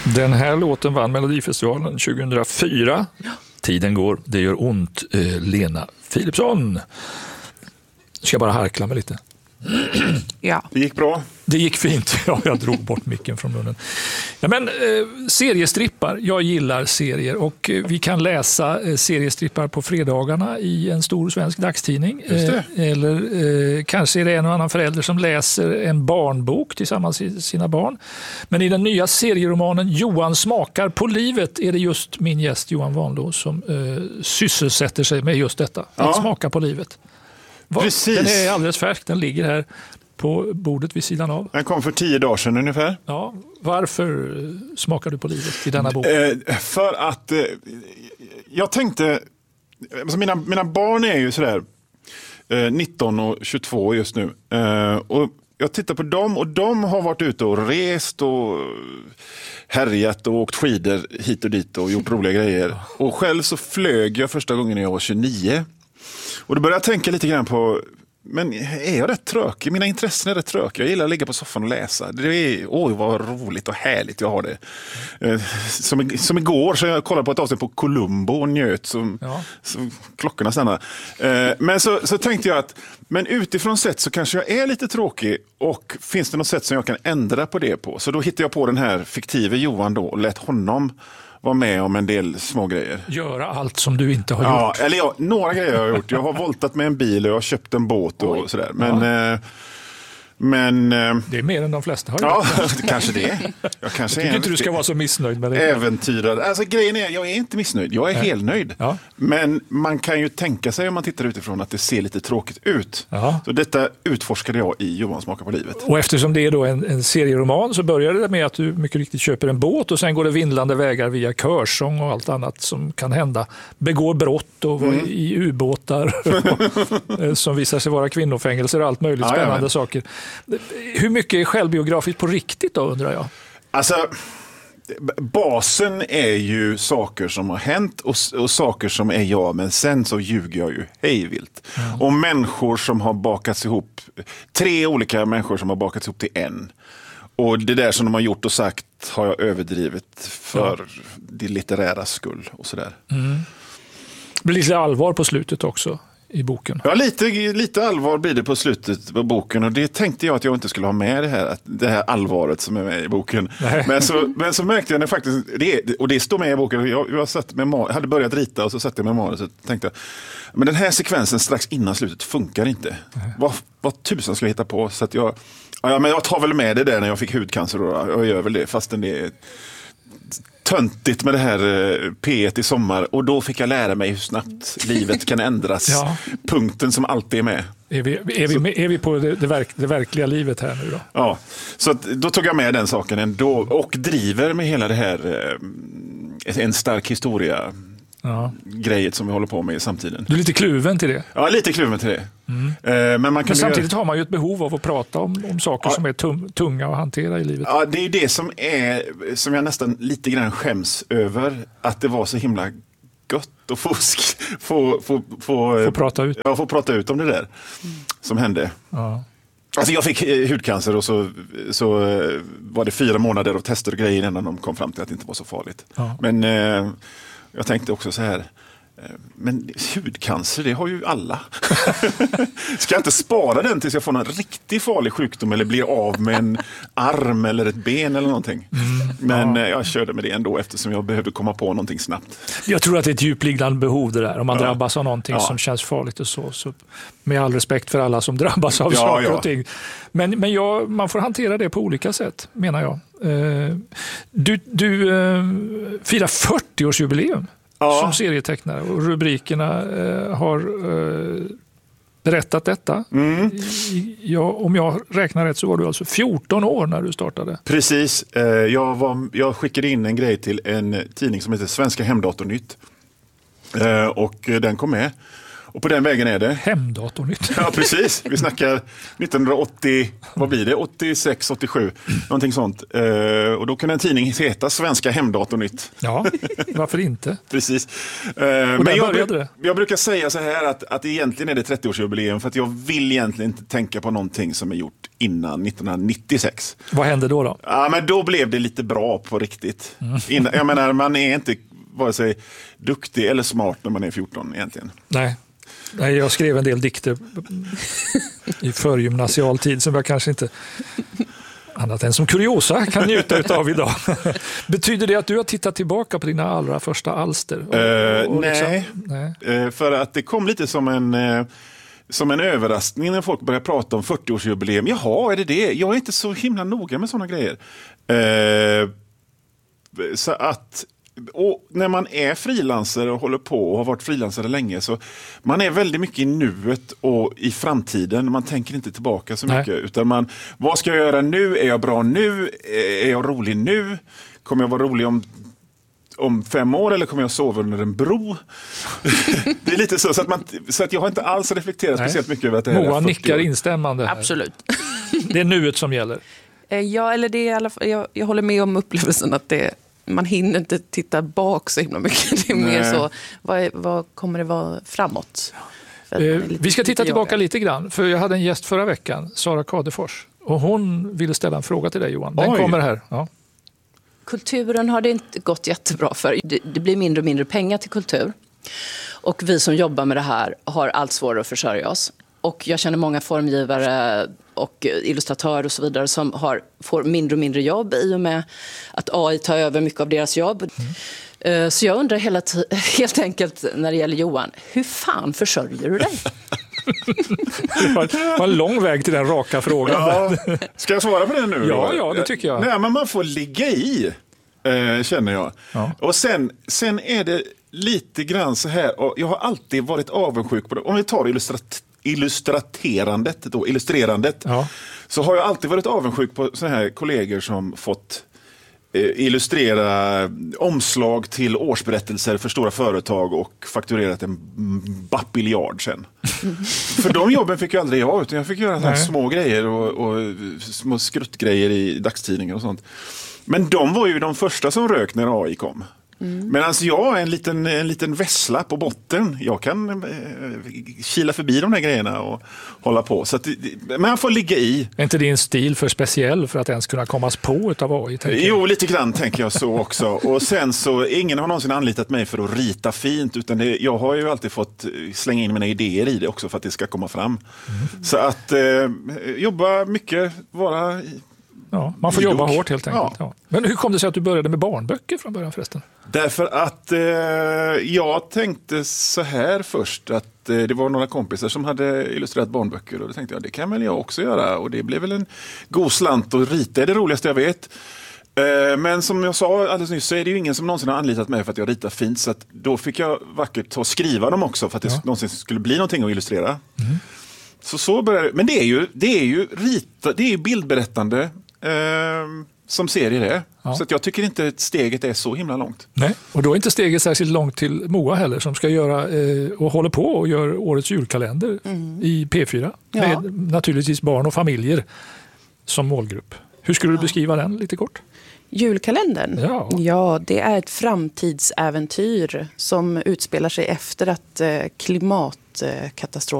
Den här låten vann Melodifestivalen 2004. Ja. Tiden går, det gör ont. Lena Philipsson. Ska bara harkla mig lite. Ja. Det gick bra. Det gick fint. Ja, jag drog bort micken från munnen. Ja, men seriestrippar. Jag gillar serier och vi kan läsa seriestrippar på fredagarna i en stor svensk dagstidning. Eller kanske är det en och annan förälder som läser en barnbok tillsammans med sina barn. Men i den nya serieromanen Johan smakar på livet är det just min gäst Johan Wanlå som sysselsätter sig med just detta. Att smaka på livet. Precis. Den är alldeles färsk, den ligger här på bordet vid sidan av. Den kom för 10 dagar sedan ungefär. Ja, varför smakar du på livet i denna bok? För att jag tänkte, alltså mina barn är ju sådär 19 och 22 just nu. Och jag tittar på dem och de har varit ute och rest och härjat och åkt skidor hit och dit och gjort roliga grejer. Och själv så flög jag första gången när jag var 29. Och då började jag tänka lite grann på, men är jag rätt trökig? Mina intressen är rätt trökiga. Jag gillar att ligga på soffan och läsa. Det är, vad roligt och härligt jag har det. Som igår så jag kollade på ett avsnitt på Columbo och njöt som klockorna stannar. Men så tänkte jag att, men utifrån sett så kanske jag är lite tråkig och finns det något sätt som jag kan ändra på det på? Så då hittade jag på den här fiktive Johan då och lät honom var med om en del små grejer. Göra allt som du inte har gjort. Eller några grejer har jag gjort. Jag har voltat med en bil och jag har köpt en båt och sådär. Men det är mer än de flesta har gjort. Ja, kanske det. Jag kanske tycker inte du ska vara så missnöjd med det. Äventyrare. Alltså grejen är, jag är inte missnöjd. Jag är helt nöjd. Ja. Men man kan ju tänka sig om man tittar utifrån att det ser lite tråkigt ut. Ja. Så detta utforskade jag i Johan smakar på livet. Och eftersom det är då en serieroman så börjar det med att du mycket riktigt köper en båt och sen går det vindlande vägar via körsång och allt annat som kan hända. Begår brott och var i ubåtar som visar sig vara kvinnofängelser och allt möjligt spännande saker. Hur mycket är självbiografiskt på riktigt då, undrar jag? Alltså, basen är ju saker som har hänt och saker som är jag, men sen så ljuger jag ju hejvilt. Och människor som har bakats ihop, 3 olika människor som har bakats ihop till en. Och det där som de har gjort och sagt har jag överdrivit för det litterära skull och sådär. Det blir lite allvar på slutet också i boken. Ja, lite allvar blir det på slutet på boken och det tänkte jag att jag inte skulle ha med det här allvaret som är med i boken. Men så märkte jag när faktiskt det står med i boken. Jag hade börjat rita och så satt jag med manus och tänkte men den här sekvensen strax innan slutet funkar inte. Vad tusan ska jag hitta på? Så att men jag tar väl med det där när jag fick hudcancer då. Jag gör väl det fastän det är töntigt med det här P1 i sommar och då fick jag lära mig hur snabbt livet kan ändras. Punkten som alltid är med. Är vi på det verkliga livet här nu då? Ja, så då tog jag med den saken ändå och driver med hela det här en stark historia grejet som vi håller på med i samtiden. Du är lite kluven till det? Ja, lite kluven till det. Men samtidigt har man ju ett behov av att prata om saker som är tunga att hantera i livet. Ja, det är ju det som jag nästan lite grann skäms över, att det var så himla gott och fusk få prata ut. Ja, få prata ut om det där som hände. Ja. Alltså jag fick hudcancer och så var det 4 månader och tester och grejer innan de kom fram till att det inte var så farligt. Ja. Men jag tänkte också så här, men hudcancer, det har ju alla. Ska jag inte spara den tills jag får en riktigt farlig sjukdom eller blir av med en arm eller ett ben eller någonting. Men jag körde med det ändå eftersom jag behövde komma på någonting snabbt. Jag tror att det är ett djupliggande behov det där. Om man drabbas av någonting som känns farligt och så med all respekt för alla som drabbas av saker och ting. Men man får hantera det på olika sätt, menar jag. Du firar 40-årsjubileum. Som serietecknare och rubrikerna har berättat detta. Om jag räknar rätt så var du alltså 14 år när du startade. Precis. Jag skickade in en grej till en tidning som heter Svenska Hemdatornytt och den kom med. Och på den vägen är det. Hemdatornytt. Ja, precis. Vi snackar 1980, vad blir det? 86, 87, någonting sånt. Och då kan en tidning heta Svenska Hemdatornytt. Ja, varför inte? Precis. Och men jag brukar säga så här att egentligen är det 30-årsjubileum för att jag vill egentligen inte tänka på någonting som är gjort innan 1996. Vad hände då? Ja, men då blev det lite bra på riktigt. Jag menar, man är inte vare sig duktig eller smart när man är 14 egentligen. Nej, jag skrev en del dikter i förgymnasial tid som jag kanske inte annat än som kuriosa kan njuta av idag. Betyder det att du har tittat tillbaka på dina allra första alster? Nej. För att det kom lite som en överraskning när folk började prata om 40-årsjubileum. Jaha, är det? Jag är inte så himla noga med sådana grejer. Så att och när man är frilansare och håller på och har varit frilansare länge så man är väldigt mycket i nuet och i framtiden. Man tänker inte tillbaka så mycket utan vad ska jag göra nu? Är jag bra nu? Är jag rolig nu? Kommer jag vara rolig om 5 år eller kommer jag sova under en bro? Det är lite så att jag har inte alls reflekterat speciellt mycket över att det här Moa nickar instämmande här. Absolut. Det är nuet som gäller. Ja, eller det är i alla fall, jag håller med om upplevelsen att man hinner inte titta bak så himla mycket. Det är mer så, vad kommer det vara framåt? Vi ska titta tillbaka lite grann, för jag hade en gäst förra veckan, Sara Kadefors, och hon ville ställa en fråga till dig, Johan. Den kommer här. Ja. Kulturen har det inte gått jättebra för. Det blir mindre och mindre pengar till kultur. Och vi som jobbar med det här har allt svårare att försörja oss. Och jag känner många formgivare och illustratörer och så vidare som får mindre och mindre jobb i och med att AI tar över mycket av deras jobb. Så jag undrar helt enkelt när det gäller Johan, hur fan försörjer du dig? Det var en lång väg till den raka frågan. Ja. Ska jag svara på det nu? Ja, det tycker jag. Nej, men man får ligga i, känner jag. Ja. Och sen är det lite grann så här, och jag har alltid varit avundsjuk på det. Om vi tar illustrerandet, så har jag alltid varit avundsjuk på såna här kollegor som fått illustrera omslag till årsberättelser för stora företag och fakturerat en bapiljard sen. För de jobben fick jag aldrig jag, utan jag fick göra såna små grejer och små skruttgrejer i dagstidningar och sånt. Men de var ju de första som rök när AI kom. Medan jag är en liten vessla på botten. Jag kan kila förbi de här grejerna och hålla på. Så att, men man får ligga i. Är inte din stil för speciell för att ens kunna kommas på utav AI? Jo, lite grann tänker jag så också. Och sen så, ingen har någonsin anlitat mig för att rita fint. Utan jag har ju alltid fått slänga in mina idéer i det också för att det ska komma fram. Så att jobba mycket, vara... Ja, man får jobba hårt helt enkelt. Ja. Men hur kom det sig att du började med barnböcker från början förresten? Därför att jag tänkte så här först att det var några kompisar som hade illustrerat barnböcker och då tänkte jag det kan väl jag också göra och det blev väl en god slant och rita är det roligaste jag vet. Men som jag sa alldeles nyss så är det ju ingen som någonsin har anlitat mig för att jag ritar fint så att då fick jag vackert ta och skriva dem också för att det någonsin skulle bli någonting att illustrera. Så började det. Men det är ju bildberättande som serier är. Så att jag tycker inte att steget är så himla långt. Nej, och då är inte steget särskilt långt till Moa heller som ska göra och håller på och gör årets julkalender i P4. Med naturligtvis barn och familjer som målgrupp. Hur skulle du beskriva den lite kort? Julkalendern? Ja, det är ett framtidsäventyr som utspelar sig efter att klimatkatastrofen